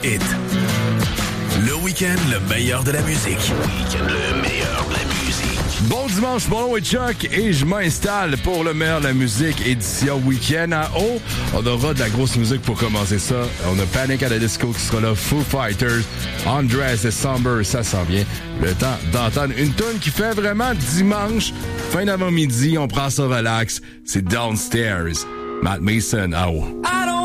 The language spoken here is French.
Hit. Le week-end, le meilleur de la musique. Le meilleur de la musique. Bon dimanche, mon nom est Chuck et je m'installe pour le meilleur de la musique, édition week-end à haut. On aura de la grosse musique pour commencer ça. On a Panic at the Disco qui sera là, Foo Fighters, Andres et Somber, ça s'en vient. Le temps d'entendre une tune qui fait vraiment dimanche, fin d'avant-midi, on prend ça relax. C'est Downstairs. Matt Mason, à haut.